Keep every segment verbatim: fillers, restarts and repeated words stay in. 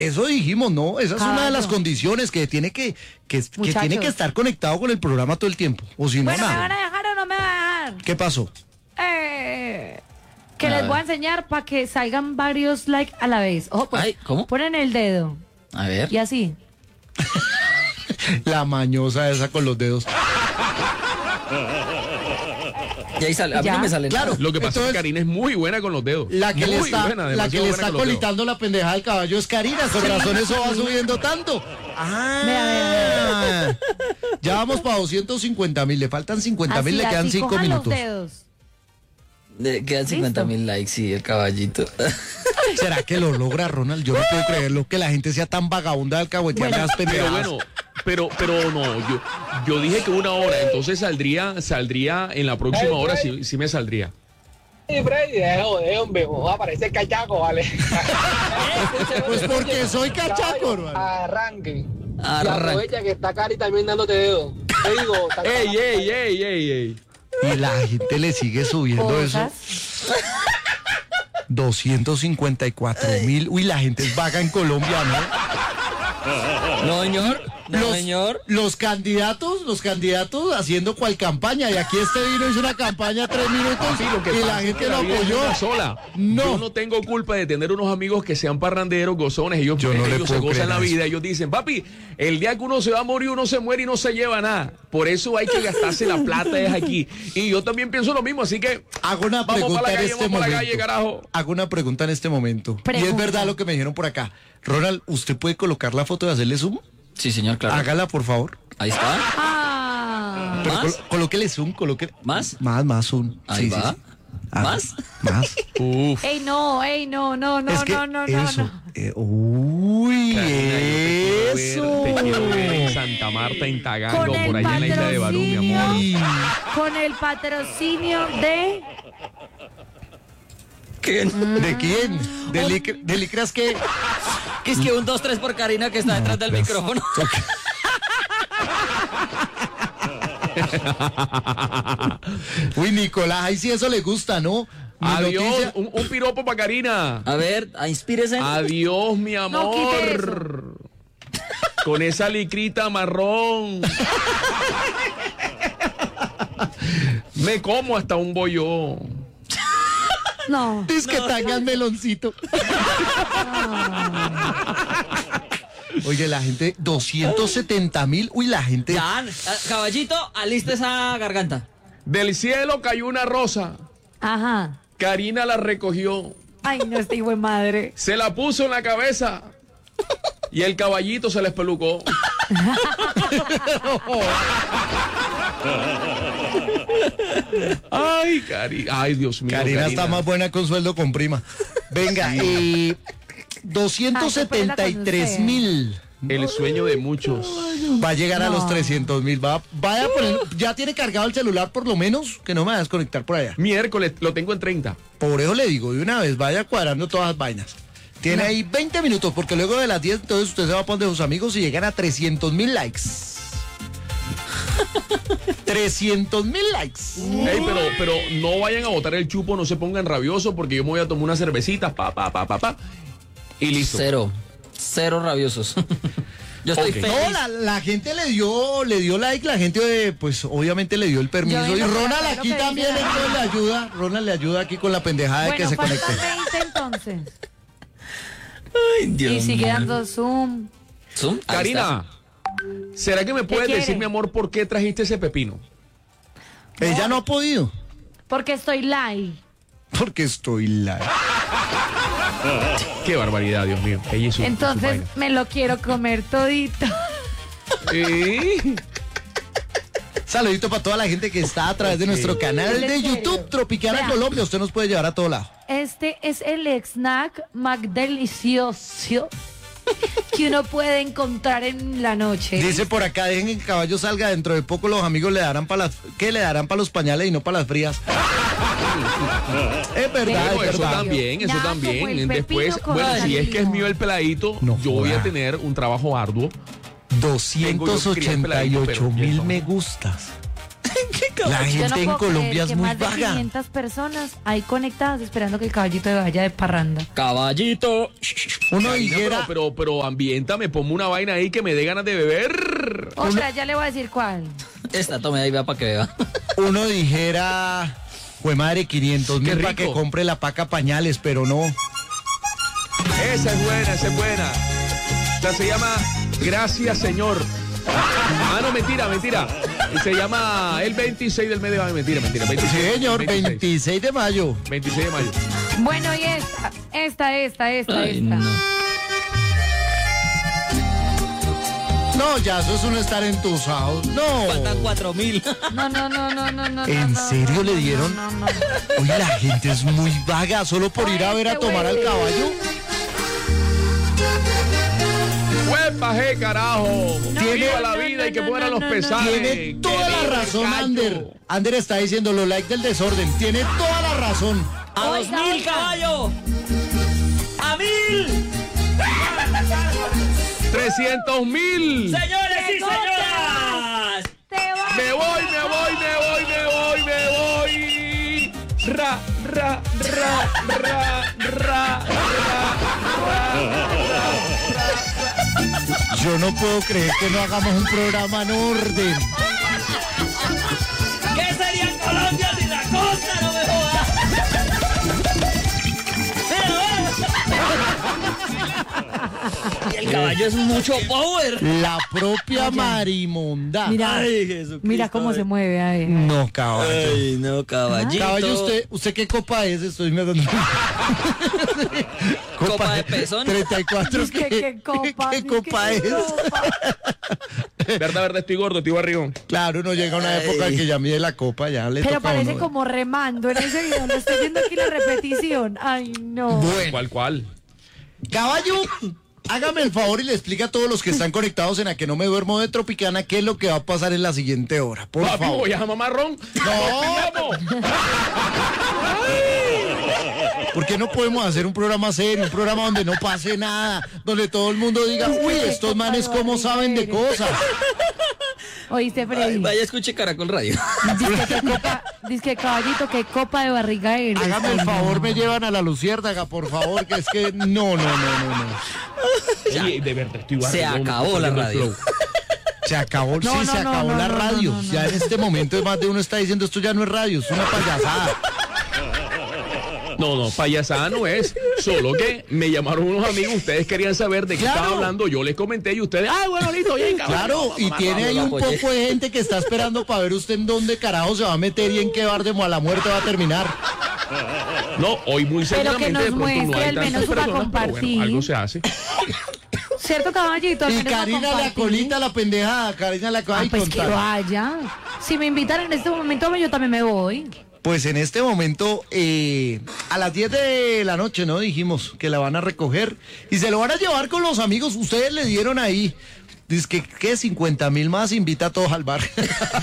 Eso dijimos, ¿no? Esa es Caballo. una de las condiciones que tiene que, que, que tiene que estar conectado con el programa todo el tiempo. O si no, Bueno, nada. ¿me van a dejar o no me van a dejar? ¿Qué pasó? Eh, que A les ver. voy a enseñar para que salgan varios likes a la vez. Ojo, pues, Ay, ¿cómo? ponen el dedo A ver. y así. La mañosa esa con los dedos. Y ahí sale. A mí ¿Ya? no me sale Claro. nada. Lo que pasa Entonces, es que Karina es muy buena con los dedos. La que muy le está, buena, la que demasiado le buena está con los dedos. colitando la pendejada del caballo es Karina. Con razón eso va subiendo tanto. Ah. Vea, vea, Ya vamos para doscientos cincuenta mil. Le faltan cincuenta mil, Así, le quedan así, cinco cojan minutos. los dedos. De- quedan cincuenta mil likes, sí, el caballito. ¿Será que lo logra, Ronald? Yo no puedo creerlo, que la gente sea tan vagabunda de alcahuetear las Pero pendejadas. bueno, pero, pero no, yo, yo dije que una hora, entonces saldría, saldría en la próxima hora, sí, sí me saldría. Sí, Freddy, dejo, dejo, hombre, va a parecer cachaco, vale. Pues porque soy cachaco, hermano. Arranque. Y Arranque. aprovecha que está Cari también dándote dedo. Te digo, está- ¡Ey, ey, ey, ey, ey! Y la gente le sigue subiendo Cosas. eso. doscientos cincuenta y cuatro mil. Uy, la gente es vaga en Colombia, ¿no? No, señor. No, Los, señor. los candidatos, los candidatos haciendo cual campaña. Y aquí este vino hizo una campaña tres minutos Sí, lo que y pasa la es gente que lo la vida es apoyó. una sola. No. Yo no tengo culpa de tener unos amigos que sean parranderos, gozones. Ellos, Yo no le ellos se puedo gozan creer la eso. vida. Ellos dicen, papi, el día que uno se va a morir, uno se muere y no se lleva nada. Por eso hay que gastarse la plata es aquí. Y yo también pienso lo mismo, así que Hago una vamos pregunta para la en calle, este vamos para la momento. calle, carajo. Hago una pregunta en este momento. Y es Pregunta. verdad lo que me dijeron por acá. Ronald, ¿usted puede colocar la foto y hacerle zoom? Sí, señor, claro. Hágala, por favor. Ahí está. Ah. Pero ¿Más? col- colóquele zoom, colóquele. ¿Más? Más, más zoom. Ahí va. Ah, ¿Más? Más. Uf. Ey, no, ey, no, no, no, es que no, no, no, eso. no. eh, uy, Karina, yo te quiero ver, eso. te quiero ver en Santa Marta, en Tagango, Con el por allá en la isla de Barú, mi amor. Uy. Con el patrocinio de... ¿Qué? ¿De quién? ¿De, lic- de licras que? Que es que un dos tres por Karina que está detrás del micrófono. Uy, Nicolás, ahí sí eso le gusta, ¿no? Mi Adiós, noticia- un, un piropo para Karina. A ver, a- inspírese. Adiós, mi No, quite amor. Con esa licrita marrón. Me como hasta un bollo. No. Dice que tanga el meloncito. Oye, la gente, doscientos setenta mil. Uy, la gente. Ya, ah, caballito, alista esa garganta. Del cielo cayó una rosa. Ajá. Karina la recogió. Ay, no, este hijo de madre. Se la puso en la cabeza. Y el caballito se le espelucó. Ay, Karina. Ay, Dios mío. Karina está más buena con sueldo con prima. Venga, eh, doscientos setenta y tres mil. El sueño de muchos. Va a llegar a No. los trescientos mil. Va, vaya a poner, ya tiene cargado el celular por lo menos, que no me va a desconectar por allá. Miércoles lo tengo en treinta. Por eso le digo, de una vez, vaya cuadrando todas las vainas. Tiene ahí veinte minutos, porque luego de las diez, entonces usted se va a poner de sus amigos y llegan a trescientos mil likes. trescientos mil likes. Ey, pero, pero no vayan a botar el chupo, no se pongan rabiosos porque yo me voy a tomar unas cervecitas, pa, pa, pa, pa, pa. Y listo. Cero. Cero rabiosos. Yo estoy Ok. feliz. No, la, la gente le dio, le dio like, la gente, eh, pues obviamente le dio el permiso. Yo Y vengo Ronald para ver lo aquí que también dice la entonces le ayuda. Ronald le ayuda aquí con la pendejada de Bueno, que se faltan conecte. veinte entonces. Ay, Dios Y sigue mío. dando zoom. ¿Zoom? Ahí Karina, ¿será que me puedes quiere? decir, mi amor, por qué trajiste ese pepino? Ella no ha podido, Porque estoy live. porque estoy live. Qué barbaridad, Dios mío. Ella y su- su Entonces vaina. me lo quiero comer todito. Sí. Saludito para toda la gente que está a través de nuestro canal ¿En de serio? YouTube Tropicana Vea. Colombia. Usted nos puede llevar a todo lado. Este es el snack más delicioso que uno puede encontrar en la noche. Dice por acá, dejen que el caballo salga, dentro de poco los amigos le darán para las, ¿qué le darán para los pañales y no para las frías? Es verdad, Bueno, es eso verdad. también, eso Nada como también. el Después, pepino con bueno, si es que es limón. mío el peladito, No yo voy a joda. tener un trabajo arduo. doscientos ochenta y ocho mil me gustas. La Yo no gente en puedo creer Colombia es que muy más de vaga. quinientas personas ahí conectadas esperando que el caballito vaya de parranda. Caballito. Uno Karina, dijera, pero, pero, pero ambiéntame, ponme una vaina ahí que me dé ganas de beber. Otra, ya le voy a decir cuál. Esta, tome ahí, vea para que vea. uno dijera, jue madre, quinientos Qué mil para rico. que compre la paca pañales, pero no. Esa es buena, esa es buena. Esta se llama Gracias, Señor. Ah, no, mentira, mentira. Y se llama el veintiséis del mes de mayo. Mentira, mentira. Sí, veintiséis, señor, veintiséis. veintiséis de mayo. veintiséis de mayo. Bueno, y esta, esta, esta, esta, Ay, esta. no. No, ya eso es uno estar entusado. No. Faltan cuatro mil. No, no, no, no, no, no. ¿En no, serio no, le no, dieron? No, no, no. Oye, la gente es muy vaga solo por ir a ver a tomar al caballo. ¡Huepa, je, carajo! Tiene- ¡Viva la no, vida no, y que no, mueran no, los no, no. pesajes! Tiene toda ¡Que la viva el razón, gallo! Ander. Ander está diciendo los likes del desorden. Tiene toda la razón. ¡A dos Oiga, mil, oiga. caballo! ¡A mil! ¡trescientos mil! ¡Señores y ¡Qué cosa! señoras! Te va. ¡Me voy, me voy, me voy, me voy, me voy! ¡Ra, ra, ra, ra, ra, ra, Yo no puedo creer que no hagamos un programa en orden. ¿Qué sería Colombia sin la costa? ¡No me jodas! Y el caballo es mucho power. La propia Marimonda. Mira, Ay, Jesucristo. mira cómo se mueve, a ver. No, caballo. Ay, no, caballito. Caballo, ¿usted, ¿usted qué copa es? Estoy mirando. Copa de pezón. treinta y cuatro. Dice que qué copa, ¿Qué dice copa que es? qué copa. Verdad, verdad, estoy gordo, estoy barrigón. Claro, no llega una época en que ya mide la copa, ya le Pero toca a parece uno. como remando en ese video. Lo estoy viendo aquí la repetición. Ay, no. Bueno, ¿Cuál, cuál? caballo, hágame el favor y le explica a todos los que están conectados en A Que No Me Duermo de Tropicana qué es lo que va a pasar en la siguiente hora. Por Papi, favor. voy a mamar ron. No. ¿Por qué no podemos hacer un programa serio, un programa donde no pase nada, donde todo el mundo diga, uy, estos manes cómo saben de cosas? ¿Oíste, Ay, Freddy? vaya, escuche Caracol Radio. Dice que copa, dice que caballito, que copa de barriga eres. Hágame el Ay, favor, no. me llevan a la luciérnaga, por favor, que es que no, no, no, no, no. Oye, de verdad, estoy Se barrigón, acabó estoy la perdiendo el radio. flow. Se acabó, No, sí, no, se no, acabó no, la no, radio. no, no, Ya en este momento más de uno está diciendo esto ya no es radio, es una payasada. No, no, payasada no es. Solo que me llamaron unos amigos, ustedes querían saber de qué Claro. estaba hablando, yo les comenté y ustedes, ah, bueno, listo, bien, cabrón. Claro, y tiene ahí un poco de gente que está esperando para ver usted en dónde carajo se va a meter y en qué bar de la muerte va a terminar. No, hoy muy Pero que seguramente nos de pronto no muestre hay al tantas menos para personas, pero compartir. bueno, algo se hace. ¿Cierto, caballito? Al Y menos para Karina la compartir. colita, la pendejada, Karina la Ah, acaba de pues que contar. vaya. Si me invitan en este momento, yo también me voy. Pues en este momento, eh, a las diez de la noche, ¿no? Dijimos que la van a recoger y se lo van a llevar con los amigos. Ustedes le dieron ahí. Dice que, ¿qué? cincuenta mil más, invita a todos al bar.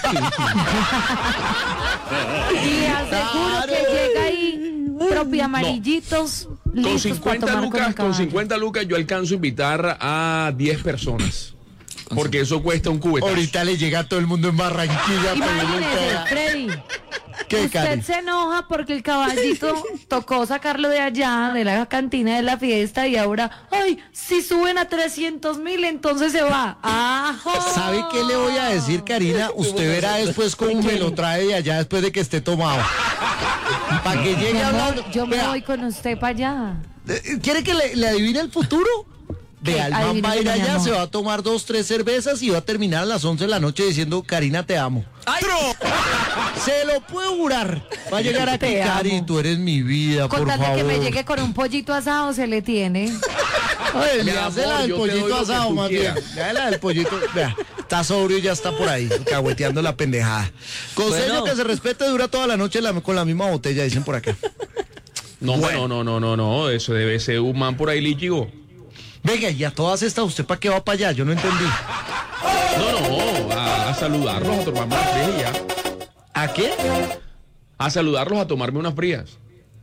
Y aseguro Claro. que llega ahí propia amarillitos Con listos para cincuenta tomar con lucas, el con caballo. cincuenta lucas yo alcanzo a invitar a diez personas. Porque eso cuesta un cubetazo. Ahorita le llega a todo el mundo en Barranquilla. a pedirle Imagínese, entrega. Freddy. ¿Qué, Usted Cari? se enoja porque el caballito tocó sacarlo de allá, de la cantina de la fiesta, y ahora, ay, si suben a trescientos mil, entonces se va. ¡Ajo! ¿Sabe qué le voy a decir, Karina? Usted verá después cómo me lo trae de allá después de que esté tomado. Para que llegue Mi amor, hablando. yo me Vea, voy con usted para allá. eh, ¿quiere que le, le adivine el futuro? Vea, el man va a ir Adivínelo, mi allá, amor. se va a tomar dos, tres cervezas y va a terminar a las once de la noche diciendo, Karina, te amo. ¡Ay! Se lo puedo jurar. Va a llegar aquí, Te amo. Cari, tú eres mi vida, por Con tal de favor. que me llegue con un pollito asado, se le tiene. Ay, Mi le hace amor, la del yo te doy pollito lo que asado, tú más bien. quieras. Le hace la del pollito. Vea, está sobrio y ya está por ahí, cahueteando la pendejada. Consejo Bueno. que se respete dura toda la noche la- con la misma botella, dicen por acá. No, Bueno. no, no, no, no, eso debe ser un man por ahí líquido. Venga, y a todas estas, ¿usted para qué va para allá? Yo no entendí. No, no, a, a saludarlos, a tomarme unas frías y ya. ¿A qué? A saludarlos, a tomarme unas frías.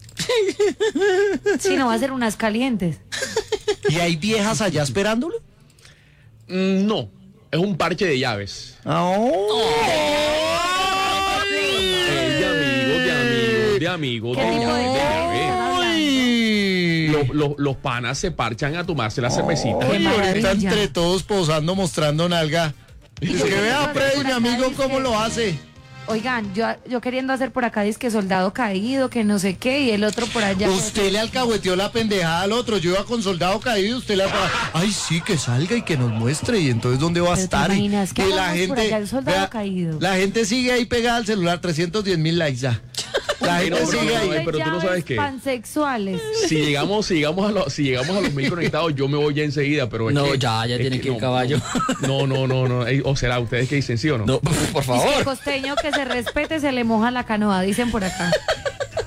Si no, va a ser unas calientes. ¿Y hay viejas allá esperándolo? Mm, no, es un parche de llaves. Oh. amigo. ¿Qué de tipo de llave, de llave. ¡Uy! Los, los, los panas se parchan a tomarse la cervecita. Qué Uy, ahorita maravilla. entre todos posando, mostrando nalga. Es que vea, Freddy, mi amigo, cómo lo hace. Oigan, yo, yo queriendo hacer por acá disque soldado caído, que no sé qué, y el otro por allá. Usted le alcahueteó la pendejada al otro. Yo iba con soldado caído, usted le alca- ay, sí, que salga y que nos muestre. Y entonces, ¿dónde va a Pero te estar? Y- imaginas que y la hagamos por gente, allá el soldado caído. la gente sigue ahí pegada al celular, trescientos diez mil likes ya. La Ay, no, gente pero sigue no, ahí. no, pero tú no sabes qué. Pansexuales. Si llegamos, si llegamos a los, si llegamos a los mil conectados, yo me voy ya enseguida, pero es No, que- ya, ya es tiene que ir no, caballo. No, no, no, no. Ey, o será, ¿ustedes qué dicen, sí o no? No, por Dice que favor. costeño que se respete, se le moja la canoa, dicen por acá.